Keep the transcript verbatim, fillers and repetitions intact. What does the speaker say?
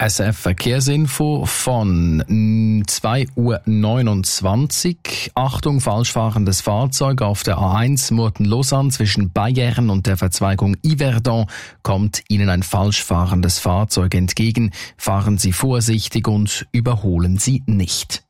S F Verkehrsinfo von zwei Uhr neunundzwanzig. Achtung, falsch fahrendes Fahrzeug auf der A eins Murten-Lausanne zwischen Bayern und der Verzweigung Yverdon kommt Ihnen ein falsch fahrendes Fahrzeug entgegen. Fahren Sie vorsichtig und überholen Sie nicht.